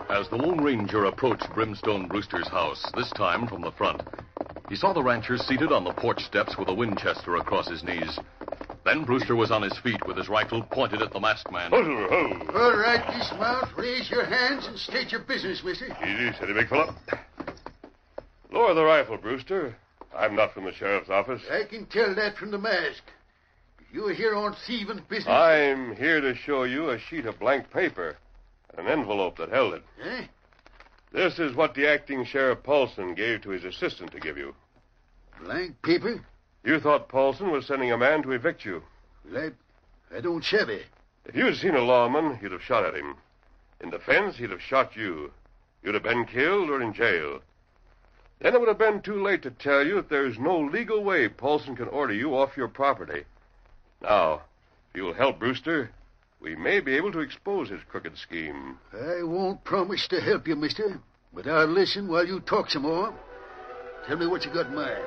As the Lone Ranger approached Brimstone Brewster's house, this time from the front, he saw the rancher seated on the porch steps with a Winchester across his knees. Then Brewster was on his feet with his rifle pointed at the masked man. All right, dismount. Raise your hands and state your business, mister. Easy, steady, big fella. Lower the rifle, Brewster. I'm not from the sheriff's office. I can tell that from the mask. You're here on thieving business. I'm here to show you a sheet of blank paper and an envelope that held it. Eh? This is what the acting Sheriff Paulson gave to his assistant to give you. Blank paper? You thought Paulson was sending a man to evict you. Well, I don't shabby. If you'd seen a lawman, you'd have shot at him. In defense, he'd have shot you. You'd have been killed or in jail. Then it would have been too late to tell you that there's no legal way Paulson can order you off your property. Now, if you'll help Brewster, we may be able to expose his crooked scheme. I won't promise to help you, mister, but I'll listen while you talk some more. Tell me what you got in mind.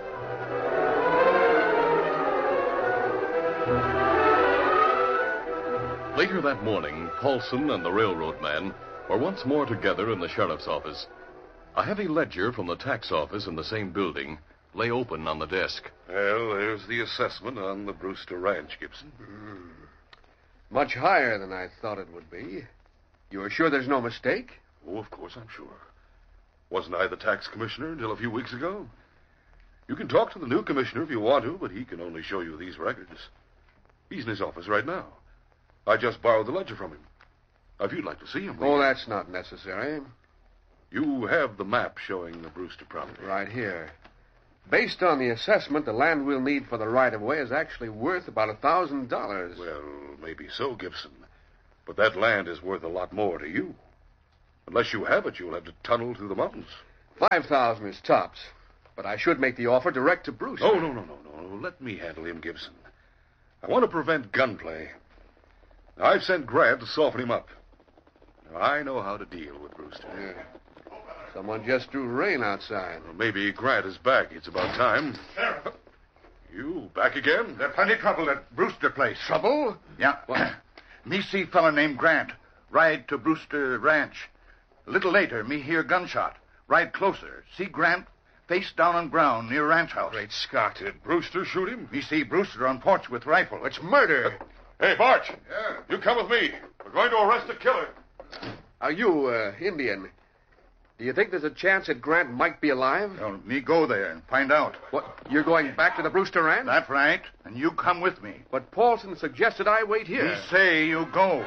Later that morning, Paulson and the railroad man were once more together in the sheriff's office. A heavy ledger from the tax office in the same building lay open on the desk. Well, there's the assessment on the Brewster Ranch, Gibson. Much higher than I thought it would be. You are sure there's no mistake? Oh, of course, I'm sure. Wasn't I the tax commissioner until a few weeks ago? You can talk to the new commissioner if you want to, but he can only show you these records. He's in his office right now. I just borrowed the ledger from him. If you'd like to see him... Oh, that's not necessary. You have the map showing the Brewster property. Right here. Based on the assessment, the land we'll need for the right-of-way is actually worth about $1,000. Well, maybe so, Gibson. But that land is worth a lot more to you. Unless you have it, you'll have to tunnel through the mountains. 5,000 is tops. But I should make the offer direct to Brewster. Oh, no. Let me handle him, Gibson. I want to prevent gunplay. Now, I've sent Grant to soften him up. Now, I know how to deal with Brewster. Yeah. Someone just drew rain outside. Well, maybe Grant is back. It's about time. Sheriff. You back again? There's plenty of trouble at Brewster Place. Trouble? Yeah. What? Me see fella named Grant. Ride to Brewster Ranch. A little later, me hear gunshot. Ride closer. See Grant face down on ground near ranch house. Great Scott. Did Brewster shoot him? Me see Brewster on porch with rifle. It's murder. Hey, Bart. Yeah. You come with me. We're going to arrest the killer. Are you, Indian? Do you think there's a chance that Grant might be alive? Well, me go there and find out. What? You're going back to the Brewster Ranch? That's right. And you come with me. But Paulson suggested I wait here. Me say you go.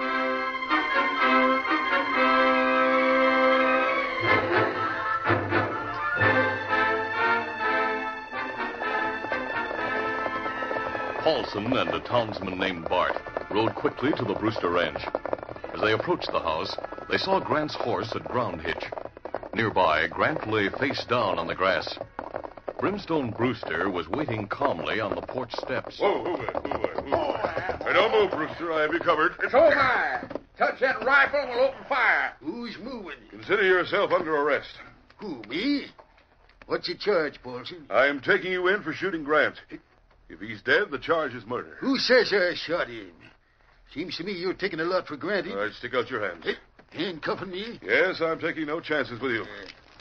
Paulson and a townsman named Bart rode quickly to the Brewster Ranch. As they approached the house, they saw Grant's horse at ground hitch. Nearby, Grant lay face down on the grass. Brimstone Brewster was waiting calmly on the porch steps. Whoa. Hey, don't move, Brewster. I have you covered. So am I. Touch that rifle and we'll open fire. Who's moving? Consider yourself under arrest. Who, me? What's your charge, Paulson? I am taking you in for shooting Grant. If he's dead, the charge is murder. Who says I shot him? Seems to me you're taking a lot for granted. All right, stick out your hands. Handcuffing me? Yes, I'm taking no chances with you.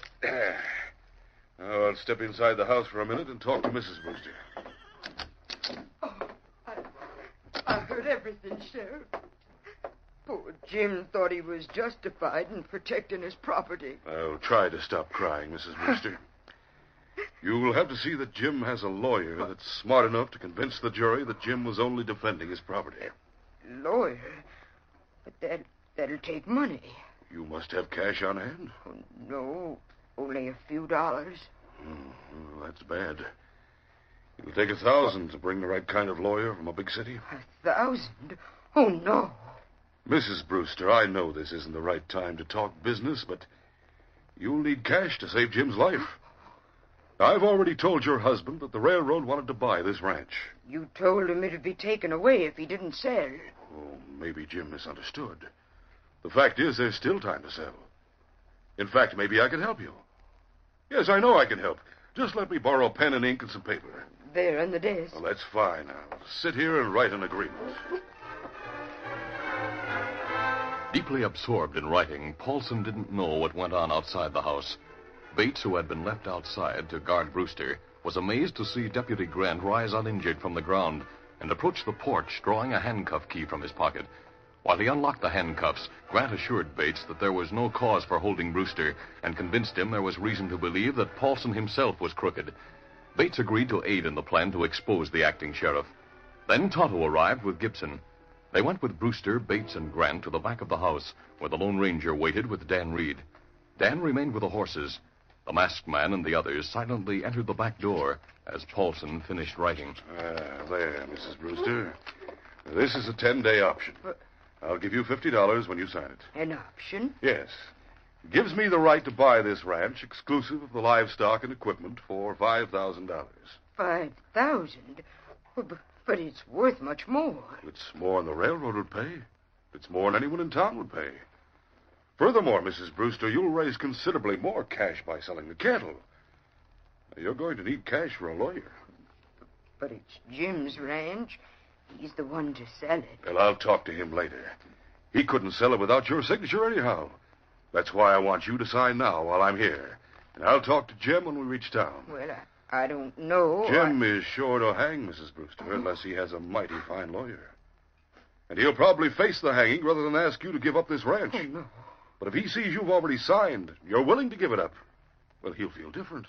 Now, I'll step inside the house for a minute and talk to Mrs. Brewster. I heard everything, Sheriff. Poor Jim thought he was justified in protecting his property. I'll try to stop crying, Mrs. Brewster. You will have to see that Jim has a lawyer that's smart enough to convince the jury that Jim was only defending his property. Lawyer? But that'll take money. You must have cash on hand. Oh, no, only a few dollars. Well, that's bad. It'll take $1,000 to bring the right kind of lawyer from a big city. 1,000? Oh, no. Mrs. Brewster, I know this isn't the right time to talk business, but you'll need cash to save Jim's life. I've already told your husband that the railroad wanted to buy this ranch. You told him it'd be taken away if he didn't sell. Oh, maybe Jim misunderstood. The fact is, there's still time to sell. In fact, maybe I can help you. Yes, I know I can help. Just let me borrow a pen and ink and some paper. There on the desk. Well, that's fine. I'll sit here and write an agreement. Deeply absorbed in writing, Paulson didn't know what went on outside the house. Bates, who had been left outside to guard Brewster, was amazed to see Deputy Grant rise uninjured from the ground and approach the porch, drawing a handcuff key from his pocket. While he unlocked the handcuffs, Grant assured Bates that there was no cause for holding Brewster and convinced him there was reason to believe that Paulson himself was crooked. Bates agreed to aid in the plan to expose the acting sheriff. Then Tonto arrived with Gibson. They went with Brewster, Bates, and Grant to the back of the house, where the Lone Ranger waited with Dan Reed. Dan remained with the horses. The masked man and the others silently entered the back door as Paulson finished writing. There, Mrs. Brewster. This is a 10-day option. I'll give you $50 when you sign it. An option? Yes. It gives me the right to buy this ranch, exclusive of the livestock and equipment, for $5,000. 5,000? But it's worth much more. It's more than the railroad would pay. It's more than anyone in town would pay. Furthermore, Mrs. Brewster, you'll raise considerably more cash by selling the cattle. You're going to need cash for a lawyer. But it's Jim's ranch. He's the one to sell it. Well, I'll talk to him later. He couldn't sell it without your signature anyhow. That's why I want you to sign now while I'm here. And I'll talk to Jim when we reach town. Well, I don't know. Jim is sure to hang Mrs. Brewster unless he has a mighty fine lawyer. And he'll probably face the hanging rather than ask you to give up this ranch. Oh, no. But if he sees you've already signed, you're willing to give it up, well, he'll feel different.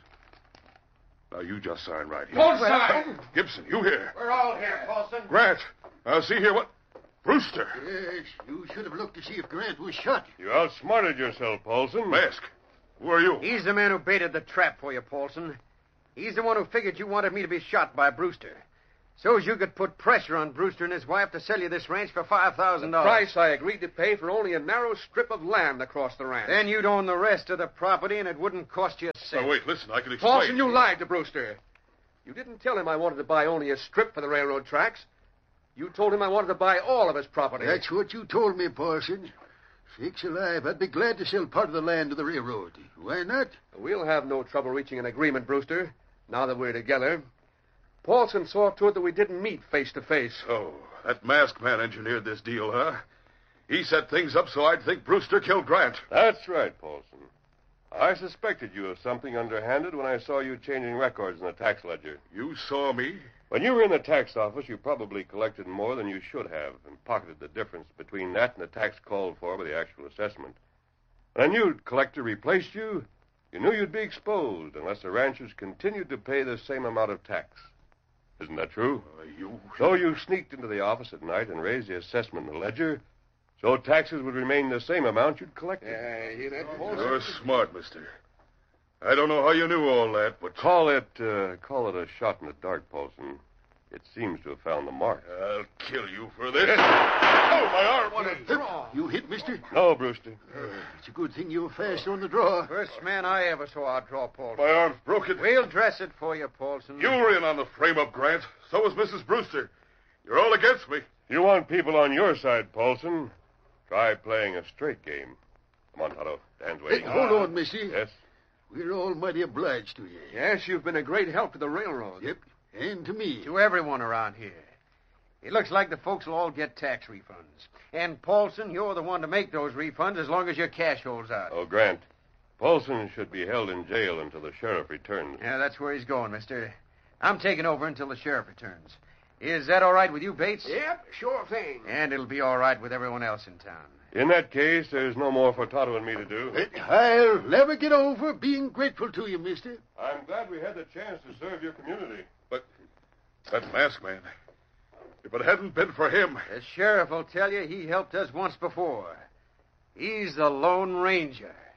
Now, you just sign right here. Both sides. Gibson, you here. We're all here, Paulson. Grant, I'll see here what... Brewster. Yes, you should have looked to see if Grant was shot. You outsmarted yourself, Paulson. Mask, who are you? He's the man who baited the trap for you, Paulson. He's the one who figured you wanted me to be shot by Brewster. So as you could put pressure on Brewster and his wife to sell you this ranch for $5,000. Price I agreed to pay for only a narrow strip of land across the ranch. Then you'd own the rest of the property and it wouldn't cost you a cent. Oh, wait, listen, I can explain. Paulson, you lied to Brewster. You didn't tell him I wanted to buy only a strip for the railroad tracks. You told him I wanted to buy all of his property. That's what you told me, Parson. Sakes alive, I'd be glad to sell part of the land to the railroad. Why not? We'll have no trouble reaching an agreement, Brewster, now that we're together. Paulson saw to it that we didn't meet face to face. Oh, that masked man engineered this deal, huh? He set things up so I'd think Brewster killed Grant. That's right, Paulson. I suspected you of something underhanded when I saw you changing records in the tax ledger. You saw me? When you were in the tax office, you probably collected more than you should have and pocketed the difference between that and the tax called for by the actual assessment. When a new collector replaced you, you knew you'd be exposed unless the ranchers continued to pay the same amount of tax. Isn't that true? So you sneaked into the office at night and raised the assessment in the ledger so taxes would remain the same amount you'd collected. Hear that, Paulson? You're smart, mister. I don't know how you knew all that, but... Call it a shot in the dark, Paulson. It seems to have found the mark. I'll kill you for this. Oh, my arm! What a draw. You hit, mister? No, Brewster. It's a good thing you're fast on the draw. First man I ever saw outdraw Paulson. My arm's broken. We'll dress it for you, Paulson. You were in on the frame-up, Grant. So was Mrs. Brewster. You're all against me. You want people on your side, Paulson. Try playing a straight game. Come on, Tonto. Dan's waiting. Hey, hold on, mister. Yes? We're all mighty obliged to you. Yes, you've been a great help to the railroad. Yep, and to me. To everyone around here. It looks like the folks will all get tax refunds. And, Paulson, you're the one to make those refunds as long as your cash holds out. Oh, Grant. Paulson should be held in jail until the sheriff returns. Yeah, that's where he's going, mister. I'm taking over until the sheriff returns. Is that all right with you, Bates? Yep, sure thing. And it'll be all right with everyone else in town. In that case, there's no more for Tonto and me to do. I'll never get over being grateful to you, mister. I'm glad we had the chance to serve your community. But that masked man, if it hadn't been for him... The sheriff will tell you he helped us once before. He's the Lone Ranger.